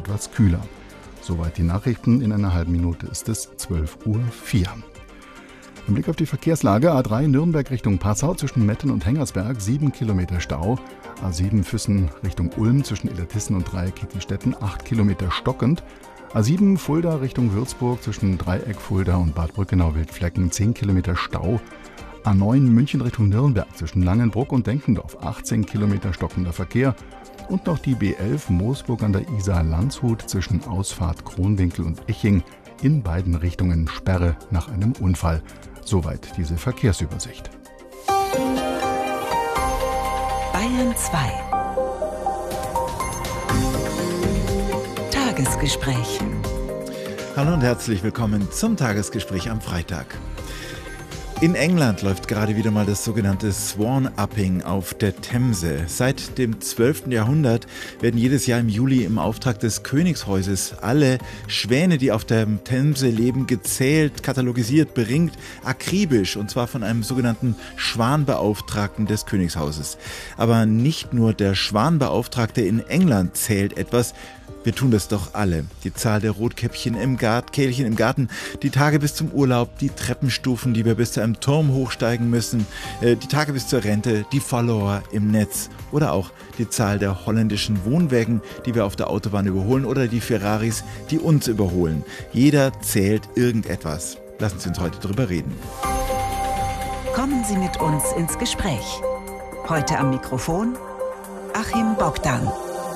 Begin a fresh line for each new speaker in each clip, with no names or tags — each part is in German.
etwas kühler. Soweit die Nachrichten. In einer halben Minute ist es 12:04 Uhr. Im Blick auf die Verkehrslage: A3 Nürnberg Richtung Passau zwischen Metten und Hengersberg 7 Kilometer Stau. A7 Füssen Richtung Ulm zwischen Illertissen und Dreieck Kiettenstetten 8 Kilometer stockend. A7 Fulda Richtung Würzburg zwischen Dreieck Fulda und Bad Brückenau-Wildflecken 10 Kilometer Stau. A9 München Richtung Nürnberg zwischen Langenbruck und Denkendorf 18 Kilometer stockender Verkehr. Und noch die B11 Moosburg an der Isar Landshut zwischen Ausfahrt Kronwinkel und Eching in beiden Richtungen Sperre nach einem Unfall. Soweit diese Verkehrsübersicht.
Bayern 2 Tagesgespräch.
Hallo und herzlich willkommen zum Tagesgespräch am Freitag. In England läuft gerade wieder mal das sogenannte Swan-Upping auf der Themse. Seit dem 12. Jahrhundert werden jedes Jahr im Juli im Auftrag des Königshauses alle Schwäne, die auf der Themse leben, gezählt, katalogisiert, beringt, akribisch, und zwar von einem sogenannten Schwanbeauftragten des Königshauses. Aber nicht nur der Schwanbeauftragte in England zählt etwas. Wir tun das doch alle. Die Zahl der Rotkäppchen Kehlchen im Garten, die Tage bis zum Urlaub, die Treppenstufen, die wir bis zu einem Turm hochsteigen müssen, die Tage bis zur Rente, die Follower im Netz oder auch die Zahl der holländischen Wohnwägen, die wir auf der Autobahn überholen, oder die Ferraris, die uns überholen. Jeder zählt irgendetwas. Lassen Sie uns heute drüber reden.
Kommen Sie mit uns ins Gespräch. Heute am Mikrofon Achim Bogdan.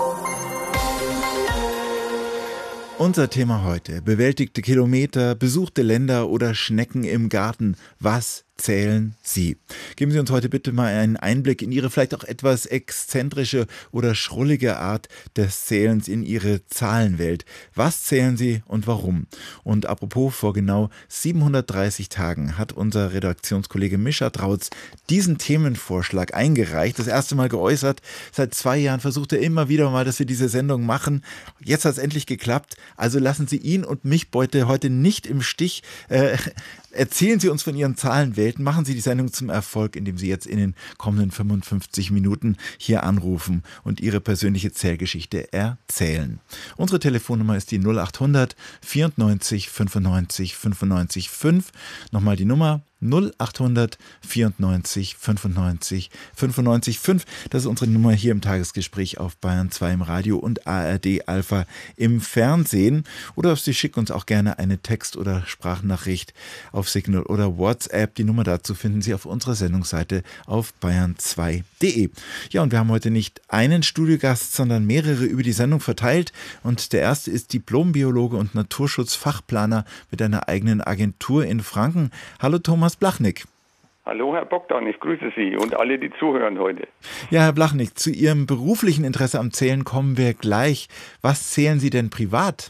Unser Thema heute: bewältigte Kilometer, besuchte Länder oder Schnecken im Garten. Was zählen Sie? Geben Sie uns heute bitte mal einen Einblick in Ihre vielleicht auch etwas exzentrische oder schrullige Art des Zählens, in Ihre Zahlenwelt. Was zählen Sie und warum? Und apropos, vor genau 730 Tagen hat unser Redaktionskollege Mischa Trautz diesen Themenvorschlag eingereicht, das erste Mal geäußert. Seit 2 Jahren versucht er immer wieder mal, dass wir diese Sendung machen. Jetzt hat es endlich geklappt. Also lassen Sie ihn und mich heute nicht im Stich. Erzählen Sie uns von Ihren Zahlenwelten, machen Sie die Sendung zum Erfolg, indem Sie jetzt in den kommenden 55 Minuten hier anrufen und Ihre persönliche Zählgeschichte erzählen. Unsere Telefonnummer ist die 0800 94 95 95 5. Nochmal die Nummer 0800 94 95 95 5. Das ist unsere Nummer hier im Tagesgespräch auf Bayern 2 im Radio und ARD Alpha im Fernsehen. Oder Sie schicken uns auch gerne eine Text- oder Sprachnachricht auf Signal oder WhatsApp. Die Nummer dazu finden Sie auf unserer Sendungsseite auf bayern2.de. Ja, und wir haben heute nicht einen Studiogast, sondern mehrere über die Sendung verteilt. Und der erste ist Diplombiologe und Naturschutzfachplaner mit einer eigenen Agentur in Franken. Hallo Thomas Blachnik.
Hallo Herr Bogdan, ich grüße Sie und alle, die zuhören heute.
Ja, Herr Blachnik, zu Ihrem beruflichen Interesse am Zählen kommen wir gleich. Was zählen Sie denn privat?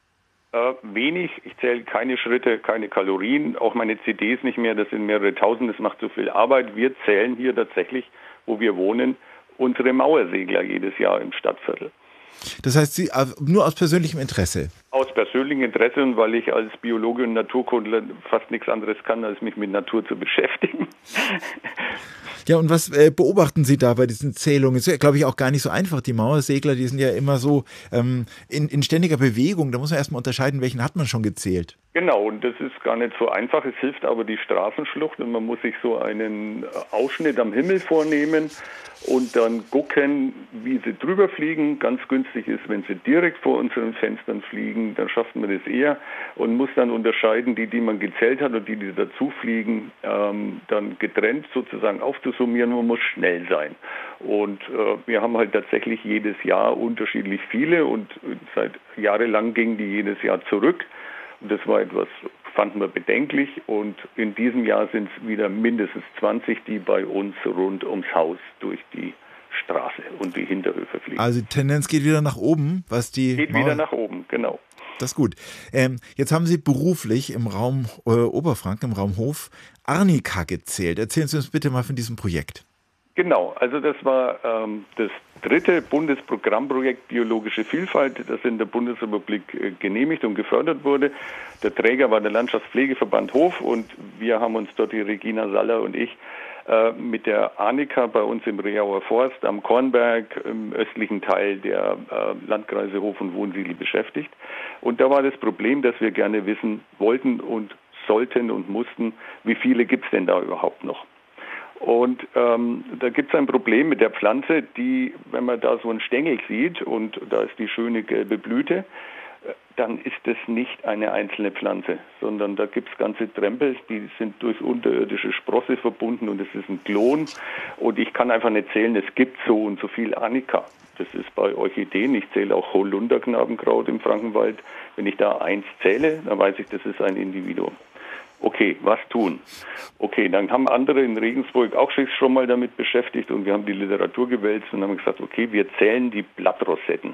Wenig. Ich zähle keine Schritte, keine Kalorien, auch meine CDs nicht mehr. Das sind mehrere Tausend, das macht so viel Arbeit. Wir zählen hier tatsächlich, wo wir wohnen, unsere Mauersegler jedes Jahr im Stadtviertel.
Das heißt, Sie nur aus persönlichem Interesse? Aus
persönlichem Interesse, und weil ich als Biologe und Naturkundler fast nichts anderes kann, als mich mit Natur zu beschäftigen.
Ja, und was beobachten Sie da bei diesen Zählungen? Ist ja, glaube ich, auch gar nicht so einfach. Die Mauersegler, die sind ja immer so in ständiger Bewegung. Da muss man erstmal unterscheiden, welchen hat man schon gezählt.
Genau, und das ist gar nicht so einfach. Es hilft aber die Straßenschlucht, und man muss sich so einen Ausschnitt am Himmel vornehmen und dann gucken, wie sie drüber fliegen. Ganz günstig ist, wenn sie direkt vor unseren Fenstern fliegen, dann schafft man das eher und muss dann unterscheiden, die man gezählt hat und die dazu fliegen, dann getrennt sozusagen aufzusummieren. Man muss schnell sein. Und wir haben halt tatsächlich jedes Jahr unterschiedlich viele, und seit jahrelang gingen die jedes Jahr zurück. Und das war etwas, fanden wir bedenklich, und in diesem Jahr sind es wieder mindestens 20, die bei uns rund ums Haus durch die Straße und die Hinterhöfe fliegen.
Also die Tendenz geht wieder nach oben, was die
Geht wieder nach oben, genau.
Das ist gut. Jetzt haben Sie beruflich im Raum Oberfranken, im Raum Hof, Arnika gezählt. Erzählen Sie uns bitte mal von diesem Projekt.
Genau, also das war das 3. Bundesprogrammprojekt Biologische Vielfalt, das in der Bundesrepublik genehmigt und gefördert wurde. Der Träger war der Landschaftspflegeverband Hof, und wir haben uns dort, die Regina Saller und ich, mit der Arnika bei uns im Reauer Forst am Kornberg im östlichen Teil der Landkreise Hof und Wohnsiedel beschäftigt. Und da war das Problem, dass wir gerne wissen wollten und sollten und mussten, wie viele gibt es denn da überhaupt noch? Und da gibt es ein Problem mit der Pflanze, die, wenn man da so einen Stängel sieht und da ist die schöne gelbe Blüte, dann ist es nicht eine einzelne Pflanze, sondern da gibt es ganze Trempel, die sind durch unterirdische Sprosse verbunden und es ist ein Klon. Und ich kann einfach nicht zählen, es gibt so und so viel Arnika. Das ist bei Orchideen, ich zähle auch Holunderknabenkraut im Frankenwald. Wenn ich da 1 zähle, dann weiß ich, das ist ein Individuum. Okay, was tun? Okay, dann haben andere in Regensburg auch sich schon mal damit beschäftigt und wir haben die Literatur gewälzt und haben gesagt, okay, wir zählen die Blattrosetten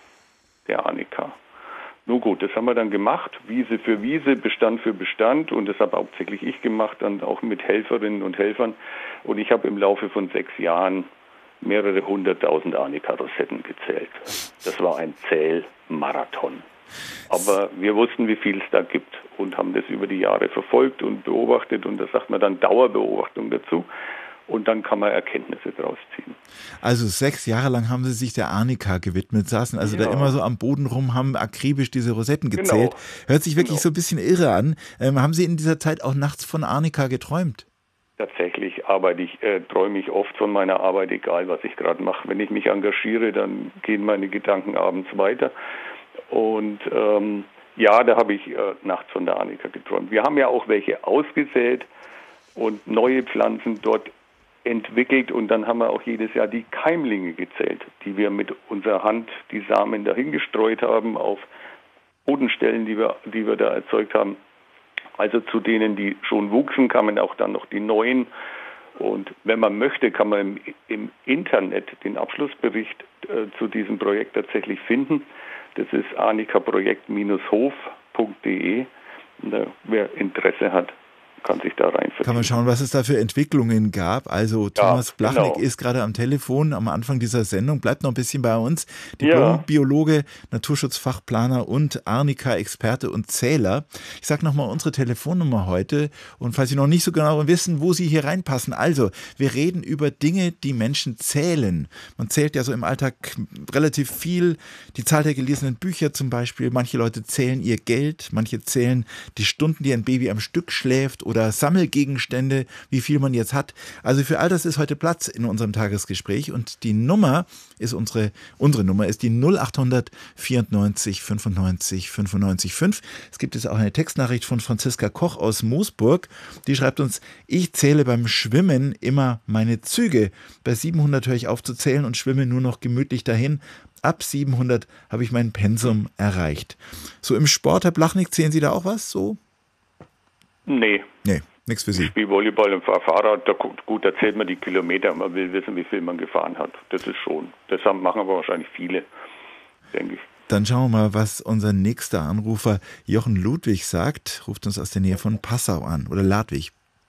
der Arnika. Nun gut, das haben wir dann gemacht, Wiese für Wiese, Bestand für Bestand und das habe hauptsächlich ich gemacht, dann auch mit Helferinnen und Helfern und ich habe im Laufe von 6 Jahren mehrere 100.000 Arnika-Rosetten gezählt. Das war ein Zählmarathon. Aber wir wussten, wie viel es da gibt und haben das über die Jahre verfolgt und beobachtet und da sagt man dann Dauerbeobachtung dazu. Und dann kann man Erkenntnisse draus ziehen.
Also 6 Jahre lang haben Sie sich der Arnika gewidmet, saßen also da immer so am Boden rum, haben akribisch diese Rosetten gezählt. Genau. Hört sich wirklich so ein bisschen irre an. Haben Sie in dieser Zeit auch nachts von Arnika geträumt?
Tatsächlich träume ich oft von meiner Arbeit, egal was ich gerade mache. Wenn ich mich engagiere, dann gehen meine Gedanken abends weiter. Und da habe ich nachts von der Arnika geträumt. Wir haben ja auch welche ausgesät und neue Pflanzen dort entwickelt und dann haben wir auch jedes Jahr die Keimlinge gezählt, die wir mit unserer Hand die Samen dahin gestreut haben auf Bodenstellen, die wir da erzeugt haben. Also zu denen, die schon wuchsen, kamen auch dann noch die neuen. Und wenn man möchte, kann man im Internet den Abschlussbericht zu diesem Projekt tatsächlich finden. Das ist arnikaprojekt-hof.de. Wer Interesse hat, kann sich da reinvertiefen.
Kann man schauen, was es da für Entwicklungen gab. Also Thomas Blachnik ist gerade am Telefon am Anfang dieser Sendung, bleibt noch ein bisschen bei uns. Diplom-Biologe, Naturschutzfachplaner und Arnika-Experte und Zähler. Ich sage nochmal unsere Telefonnummer heute und falls Sie noch nicht so genau wissen, wo Sie hier reinpassen. Also, wir reden über Dinge, die Menschen zählen. Man zählt ja so im Alltag relativ viel. Die Zahl der gelesenen Bücher zum Beispiel. Manche Leute zählen ihr Geld, manche zählen die Stunden, die ein Baby am Stück schläft oder Sammelgegenstände, wie viel man jetzt hat. Also für all das ist heute Platz in unserem Tagesgespräch und die Nummer ist unsere Nummer ist die 0800 94 95 95 5. Es gibt jetzt auch eine Textnachricht von Franziska Koch aus Moosburg. Die schreibt uns, ich zähle beim Schwimmen immer meine Züge. Bei 700 höre ich auf zu zählen und schwimme nur noch gemütlich dahin. Ab 700 habe ich mein Pensum erreicht. So im Sport, Herr Blachnik, zählen Sie da auch was so?
Nee,
nichts für Sie.
Ich spiele Volleyball und fahre Fahrrad. Da zählt man die Kilometer. Man will wissen, wie viel man gefahren hat. Das ist schon. Das machen aber wahrscheinlich viele, denke ich.
Dann schauen wir mal, was unser nächster Anrufer Jochen Ludwig sagt. Ruft uns aus der Nähe von Passau an. Oder Ladwig.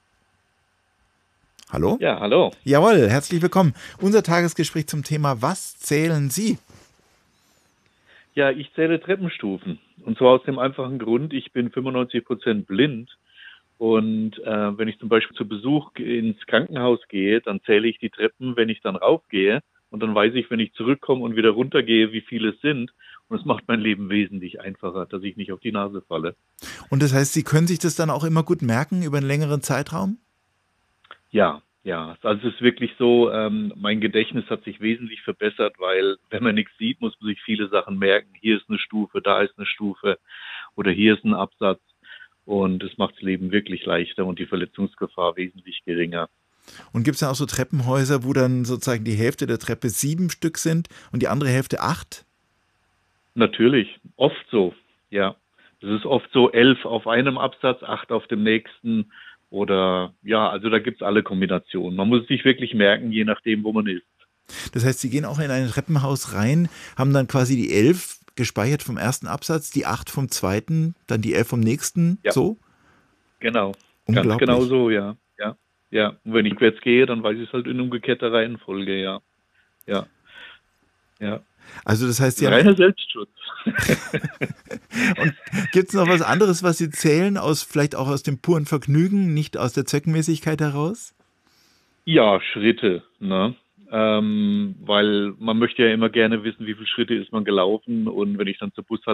Hallo?
Ja, hallo.
Jawohl, herzlich willkommen. Unser Tagesgespräch zum Thema, was zählen Sie?
Ja, ich zähle Treppenstufen. Und zwar aus dem einfachen Grund, ich bin 95% blind. Und wenn ich zum Beispiel zu Besuch ins Krankenhaus gehe, dann zähle ich die Treppen, wenn ich dann raufgehe. Und dann weiß ich, wenn ich zurückkomme und wieder runtergehe, wie viele es sind. Und es macht mein Leben wesentlich einfacher, dass ich nicht auf die Nase falle.
Und das heißt, Sie können sich das dann auch immer gut merken über einen längeren Zeitraum?
Ja. Also es ist wirklich so, mein Gedächtnis hat sich wesentlich verbessert, weil wenn man nichts sieht, muss man sich viele Sachen merken. Hier ist eine Stufe, da ist eine Stufe oder hier ist ein Absatz. Und es macht das Leben wirklich leichter und die Verletzungsgefahr wesentlich geringer.
Und gibt es ja auch so Treppenhäuser, wo dann sozusagen die Hälfte der Treppe 7 Stück sind und die andere Hälfte 8?
Natürlich, oft so, ja. Das ist oft so 11 auf einem Absatz, 8 auf dem nächsten oder also da gibt es alle Kombinationen. Man muss es sich wirklich merken, je nachdem, wo man ist.
Das heißt, Sie gehen auch in ein Treppenhaus rein, haben dann quasi die 11 gespeichert vom ersten Absatz, die 8 vom zweiten, dann die 11 vom nächsten, so?
Genau, ganz genau so, ja. Und wenn ich jetzt gehe, dann weiß ich es halt in umgekehrter Reihenfolge, ja.
Also das heißt, Sie
reiner Selbstschutz.
Und gibt es noch was anderes, was Sie zählen, vielleicht auch aus dem puren Vergnügen, nicht aus der Zweckmäßigkeit heraus?
Ja, Schritte, ne? Weil man möchte ja immer gerne wissen, wie viele Schritte ist man gelaufen, und wenn ich dann zur Bushaltestelle